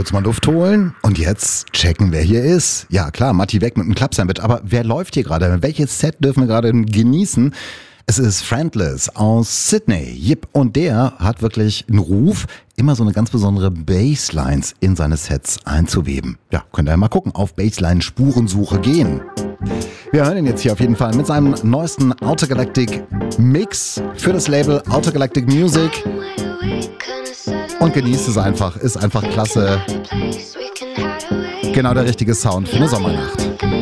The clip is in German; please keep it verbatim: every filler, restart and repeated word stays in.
kurz mal Luft holen und jetzt checken, wer hier ist. Ja klar, Matti weg mit dem Club-Sandwich, aber wer läuft hier gerade? Welches Set dürfen wir gerade genießen? Es ist Friendless aus Sydney. Yep. Und der hat wirklich einen Ruf, immer so eine ganz besondere Basslines in seine Sets einzuweben. Ja, könnt ihr ja mal gucken, auf Bassline-Spurensuche gehen. Wir hören ihn jetzt hier auf jeden Fall mit seinem neuesten Outer Galactic Mix für das Label Outer Galactic Music. Und genießt es einfach, ist einfach klasse. Genau der richtige Sound für eine Sommernacht.